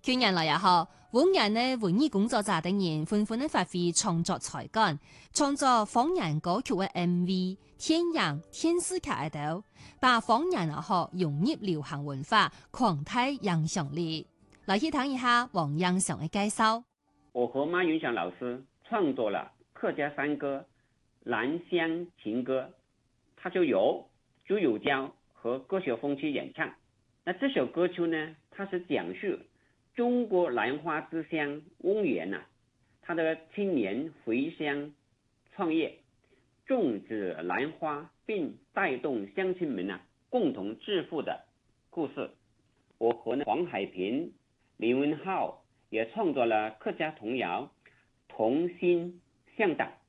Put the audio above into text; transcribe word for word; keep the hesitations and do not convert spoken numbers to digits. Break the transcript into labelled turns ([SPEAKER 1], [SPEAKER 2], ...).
[SPEAKER 1] 去年來也好，往年呢文藝工作者等人紛紛的發揮創作才幹，創作方言歌曲嘅 M V、電影、電視劇等，把方言也好融入流行文化，擴大影響力。來去聽一下王英祥嘅介紹。
[SPEAKER 2] 我和馬雲祥老師創作了客家山歌《蘭香情歌》，它就由朱友嬌和歌手風去演唱。那這首歌曲呢，它是講述中國蘭花之鄉翁源呐、啊，他的青年回鄉創業，種植蘭花，並帶動鄉親們呐、啊、共同致富的故事。我和黃海平、林文浩也創作了客家童謠《同心向黨》。